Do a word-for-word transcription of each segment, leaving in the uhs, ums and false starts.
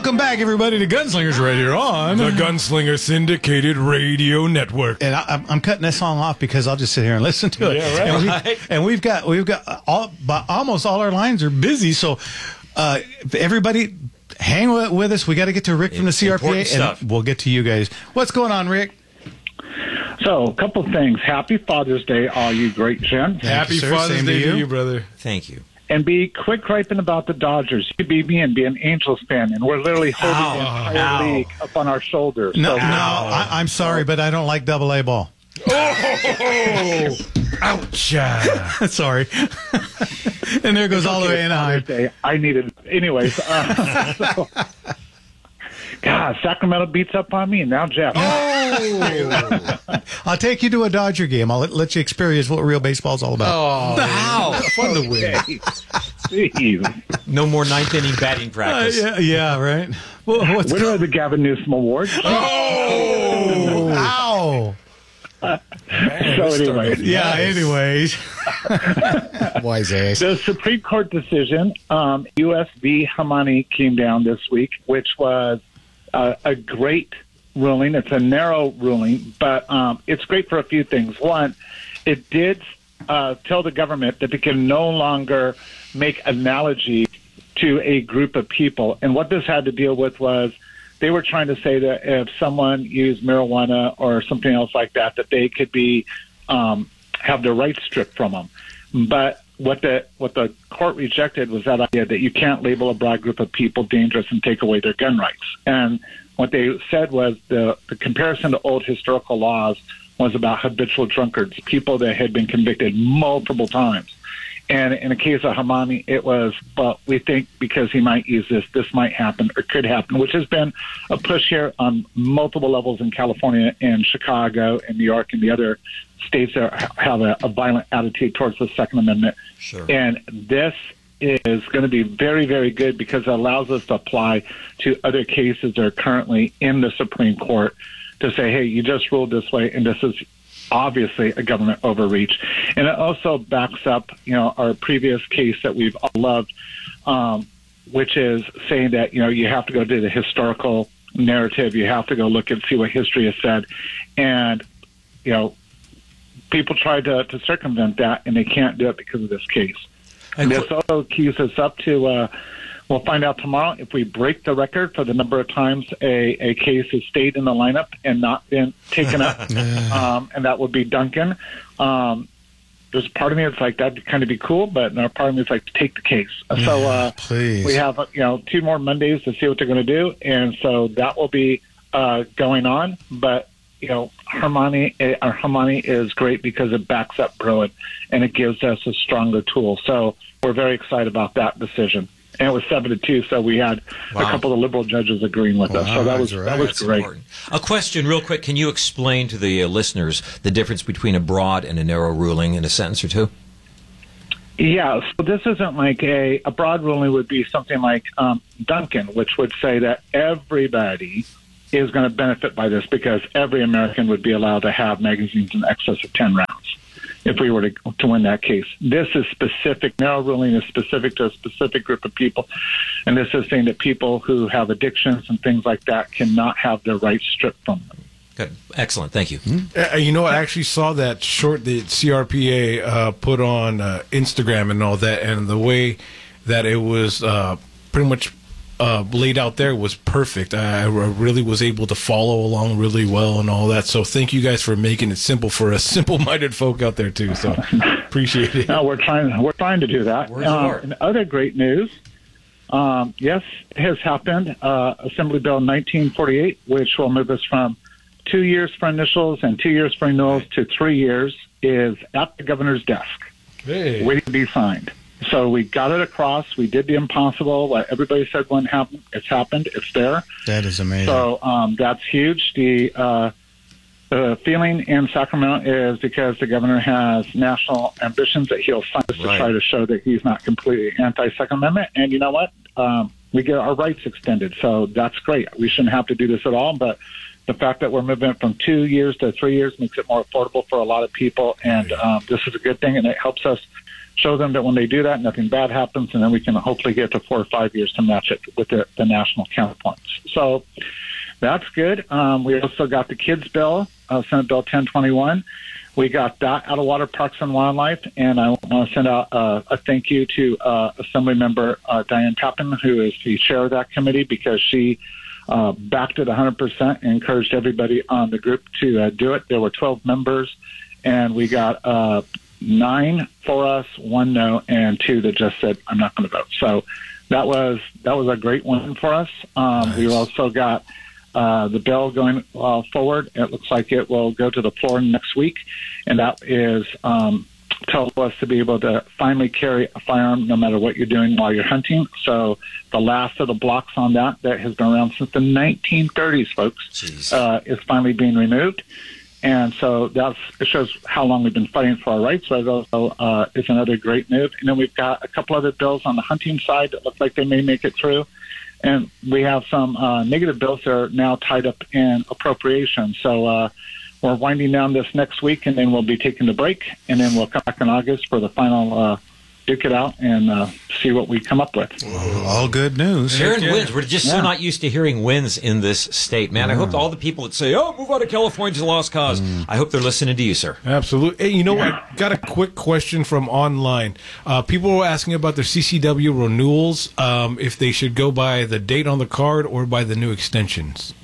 Welcome back, everybody, to Gunslingers Radio on the Gunslinger Syndicated Radio Network. And I, I'm cutting this song off because I'll just sit here and listen to it. Yeah, right. And, we, Right. and we've got we've got all, but almost all our lines are busy. So uh, everybody, hang with, with us. We got to get to Rick from the C R P A, Important stuff. and we'll get to you guys. What's going on, Rick? So, a couple things. Happy Father's Day, all you great gents. Happy you, sir. Father's Same to Day to you. you, brother. Thank you. And be quick griping about the Dodgers. You beat me and be an Angels fan, and we're literally holding Ow. the entire Ow. league up on our shoulders. No, So, no, I, I'm sorry, but I don't like double A ball. Oh, ouch. Sorry. And there goes all the way in Anaheim. Father's Day, I needed, anyways. Uh, so, God, Sacramento beats up on me, and now Jeff. Oh. I'll take you to a Dodger game. I'll let, let you experience what real baseball's all about. Oh, Wow. fun to win. Okay. Jeez. No more ninth inning batting Uh, practice. yeah, yeah, right. Well, what's Winner of the Gavin Newsom Award. Oh, Ow. So anyway, Yeah, anyways. Wise ass. the Supreme Court decision, um, U S v. Hamani, came down this week, which was uh, a great ruling. It's a narrow ruling, but um, it's great for a few things. One, it did uh, tell the government that they can no longer make analogy to a group of people. And what this had to deal with was they were trying to say that if someone used marijuana or something else like that, that they could be um, have their rights stripped from them. But what the what the court rejected was that idea that you can't label a broad group of people dangerous and take away their gun rights. And what they said was the, the comparison to old historical laws was about habitual drunkards, people that had been convicted multiple times. And in the case of Hamani, it was, well, we think because he might use this, this might happen or could happen, which has been a push here on multiple levels in California and Chicago and New York and the other states that have a, a violent attitude towards the Second Amendment. Sure. And this is going to be very, very good because it allows us to apply to other cases that are currently in the Supreme Court to say, hey, you just ruled this way, and this is obviously a government overreach. And it also backs up, you know, our previous case that we've all loved, um, which is saying that, you know, you have to go to the historical narrative. You have to go look and see what history has said. And, you know, people try to, to circumvent that, and they can't do it because of this case. And this also keys us up to, uh, we'll find out tomorrow if we break the record for the number of times a, a case has stayed in the lineup and not been taken up, um, and that would be Duncan. Um, there's part of me that's like, that'd kind of be cool, but another part of me is like, take the case. So uh, Please. we have, you know, two more Mondays to see what they're going to do, and so that will be uh, going on. But, you know, Hamani, uh, Hamani is great because it backs up Bruen, and it gives us a stronger tool. So we're very excited about that decision. And it was seven to two, so we had Wow. a couple of liberal judges agreeing with us. Wow, So that was that's that right. was That's great. important. A question, real quick. Can you explain to the uh, listeners the difference between a broad and a narrow ruling in a sentence or two? Yeah, so this isn't like a, a broad ruling would be something like um, Duncan, which would say that everybody is going to benefit by this because every American would be allowed to have magazines in excess of ten rounds if we were to, to win that case. This is specific. Narrow ruling is specific to a specific group of people, and this is saying that people who have addictions and things like that cannot have their rights stripped from them. Good. Excellent. Thank you. Uh, you know, I actually saw that short that C R P A uh, put on uh, Instagram and all that, and the way that it was uh, pretty much uh, laid out there was perfect. I, I really was able to follow along really well and all that. So thank you guys for making it simple for us simple-minded folk out there too. So appreciate it. No, we're trying. We're trying to do that. Words of Um, art. and other great news. Um, yes, it has happened. Uh, Assembly Bill nineteen forty-eight, which will move us from two years for initials and two years for renewals to three years, is at the governor's desk, Hey. waiting to be signed. So we got it across. We did the impossible. What everybody said wouldn't happen. It's happened. It's there. That is amazing. So um, that's huge. The uh, the feeling in Sacramento is because the governor has national ambitions that he'll sign this Right. to try to show that he's not completely anti-Second Amendment. And you know what? Um, we get our rights extended. So that's great. We shouldn't have to do this at all. But the fact that we're moving it from two years to three years makes it more affordable for a lot of people. And um, this is a good thing, and it helps us show them that when they do that, nothing bad happens, and then we can hopefully get to four or five years to match it with the, the national counterpoints. So that's good. Um, we also got the kids bill, uh, Senate Bill ten twenty-one. We got that out of Water Parks and Wildlife, and I want to send out uh, a thank you to uh, Assembly Member uh, Diane Tappan, who is the chair of that committee, because she uh, backed it one hundred percent and encouraged everybody on the group to uh, do it. There were twelve members, and we got uh, nine for us, one no, and two that just said, I'm not going to vote. So that was that was a great win for us. Um, nice. We also got uh, the bill going uh, forward. It looks like it will go to the floor next week, and that is um, tell us to be able to finally carry a firearm no matter what you're doing while you're hunting. So the last of the blocks on that, that has been around since the nineteen thirties, folks, uh, is finally being removed. And so that's, it shows how long we've been fighting for our rights. So it also uh, is another great move. And then we've got a couple other bills on the hunting side that look like they may make it through. And we have some uh, negative bills that are now tied up in appropriation. So uh, we're winding down this next week, and then we'll be taking the break. And then we'll come back in August for the final uh, duke it out and uh, see what we come up with. All good news. Hearing yeah. wins. We're just yeah. so not used to hearing wins in this state, man. I hope all the people that say, oh, move out of California's a lost cause, mm. I hope they're listening to you, sir. Absolutely. Hey, you know what? I got a quick question from online. Uh, people were asking about their C C W renewals, um, if they should go by the date on the card or by the new extensions.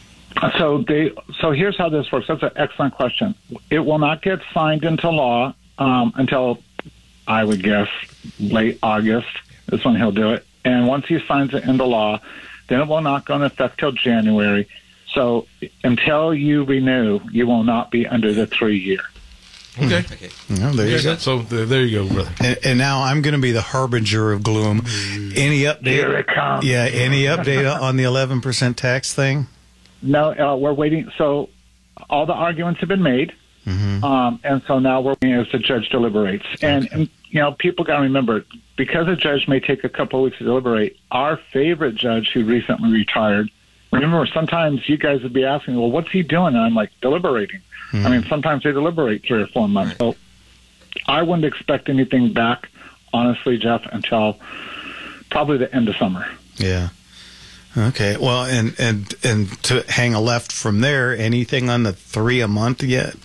So they. So here's how this works. That's an excellent question. It will not get signed into law um, until, I would guess, late August is when he'll do it. And once he signs it into law, then it will not go into effect till January. So until you renew, you will not be under the three-year. Okay. okay. Well, there you go. So there you go, brother. And, and now I'm going to be the harbinger of gloom. Any update? Here it comes. Yeah, any update on the eleven percent tax thing? No, uh, we're waiting. So all the arguments have been made. Mm-hmm. Um, and so now we're waiting as the judge deliberates. And, okay. and you know, people got to remember, because a judge may take a couple of weeks to deliberate, our favorite judge who recently retired, remember, sometimes you guys would be asking, well, what's he doing? And I'm like, deliberating. Mm-hmm. I mean, sometimes they deliberate three or four months. Right. So I wouldn't expect anything back, honestly, Jeff, until probably the end of summer. Yeah. Okay. Well, and, and, and to hang a left from there, anything on the three a month yet?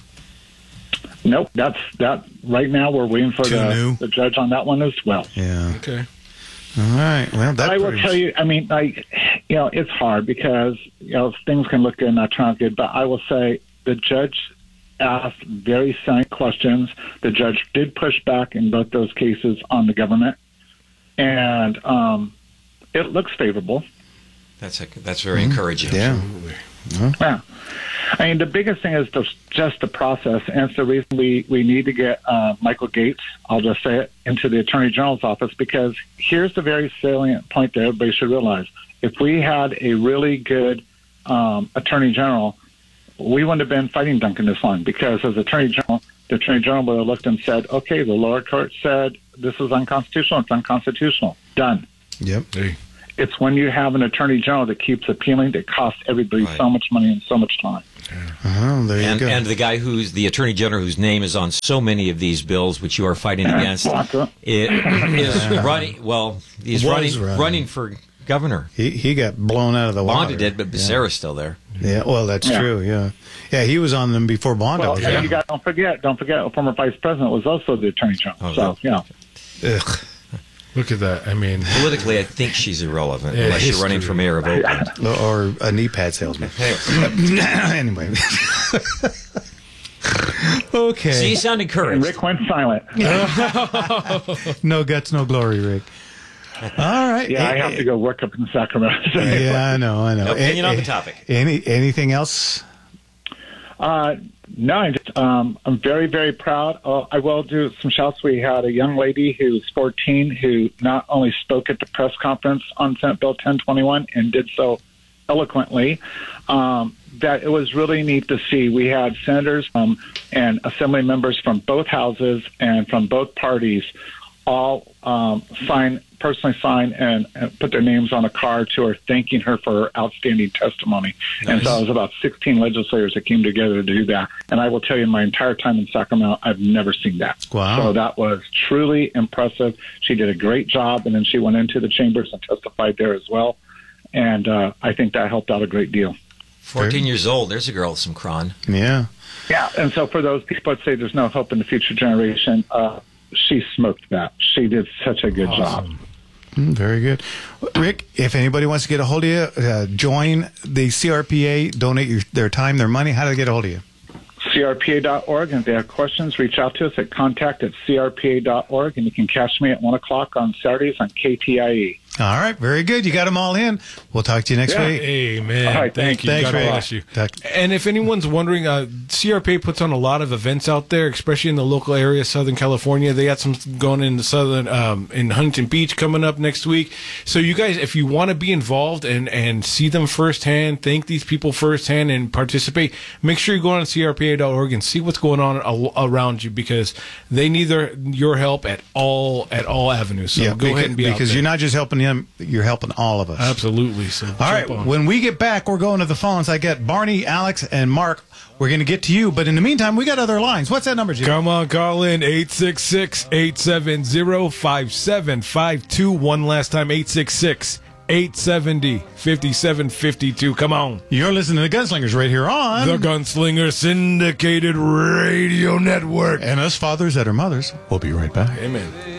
Nope, that's that. Right now, we're waiting for the, the judge on that one as well. Yeah. Okay. All right. Well, that. I will tell you. I mean, like, you know, it's hard because you know things can look good and not turn out good. But I will say the judge asked very sound questions. The judge did push back in both those cases on the government, and um, it looks favorable. That's a, that's very mm-hmm. encouraging. Yeah. Mm-hmm. Yeah. I mean, the biggest thing is the, just the process, and it's the reason we, we need to get uh, Michael Gates, I'll just say it, into the Attorney General's office, because here's the very salient point that everybody should realize. If we had a really good um, Attorney General, we wouldn't have been fighting Duncan this long, because as Attorney General, the Attorney General would have looked and said, okay, the lower court said this is unconstitutional, it's unconstitutional, done. Yep. Hey. It's when you have an Attorney General that keeps appealing that costs everybody right. so much money and so much time. Oh, there you and, go. And the guy who's the Attorney General whose name is on so many of these bills, which you are fighting against, it, is running. Well, he's running, running running for governor. He he got blown out of the water. Bonda did, but Becerra's yeah. still there. Yeah, well, that's yeah. true. Yeah, yeah, he was on them before Bonda. Well, was and there. you got don't forget, don't forget, a former vice president was also the Attorney General. Oh, so you know. Ugh. Look at that. I mean, politically, I think she's irrelevant yeah, unless you're running for mayor of Oakland or a knee pad salesman. Anyway. Okay. So you sound encouraged. And Rick went silent. No guts, no glory, Rick. All right. Yeah, I have to go work up in Sacramento. Yeah, I know, I know. No opinion on the topic. Any anything else? Uh, no, I'm, just, um, I'm very, very proud. Uh, I will do some shouts. We had a young lady who's fourteen who not only spoke at the press conference on Senate Bill ten twenty-one and did so eloquently, um, that it was really neat to see. We had senators um, and assembly members from both houses and from both parties all um, sign, personally sign and, and put their names on a card to her, thanking her for her outstanding testimony. Nice. And so it was about sixteen legislators that came together to do that. And I will tell you, in my entire time in Sacramento, I've never seen that. Wow. So that was truly impressive. She did a great job, and then she went into the chambers and testified there as well. And uh, I think that helped out a great deal. fourteen years old. There's a girl with some cron. Yeah. Yeah, and so for those people that say there's no hope in the future generation, uh, she smoked that. She did such a good Awesome. job. Mm, very good. Rick, if anybody wants to get a hold of you, uh, join the C R P A, donate your, their time, their money, how do they get a hold of you? C R P A dot org, and if they have questions, reach out to us at contact at C R P A dot org, and you can catch me at one o'clock on Saturdays on K T I E. All right, very good. You got them all in. We'll talk to you next Yeah. week. Amen. All right, Thank you. thanks, God Rick. bless you. Talk- And if anyone's wondering, uh, C R P A puts on a lot of events out there, especially in the local area, Southern California. They got some going in the southern, um, in Huntington Beach coming up next week. So you guys, if you want to be involved and, and see them firsthand, thank these people firsthand and participate, make sure you go on C R P A dot org and see what's going on a- around you, because they need their, your help at all, at all avenues. So yeah, go because, ahead and be out because there. you're not just helping them, you're helping all of us. Absolutely. So All right, jump on. when we get back, we're going to the phones. I got Barney, Alex, and Mark. We're going to get to you, but in the meantime, we got other lines. What's that number, Jim? Come on, call in eight six six, eight seven zero, five seven five two. One last time, eight six six, eight seven zero, five seven five two. Come on. You're listening to the Gunslingers right here on The Gunslinger Syndicated Radio Network. and us fathers that are mothers. We'll be right back. Amen.